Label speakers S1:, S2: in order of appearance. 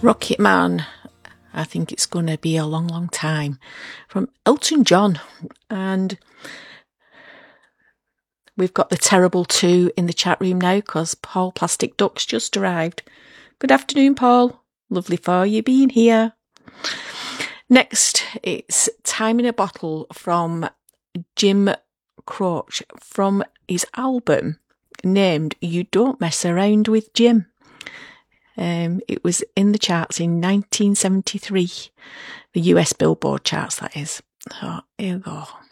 S1: Rocket Man. I think it's going to be a long, long time. From Elton John. And we've got the Terrible 2 in the chat room now because Paul Plastic Ducks just arrived. Good afternoon, Paul. Lovely for you being here. Next, it's Time in a Bottle from Jim Croce from his album named You Don't Mess Around with Jim. It was in the charts in 1973, the US Billboard charts, that is. So here we go.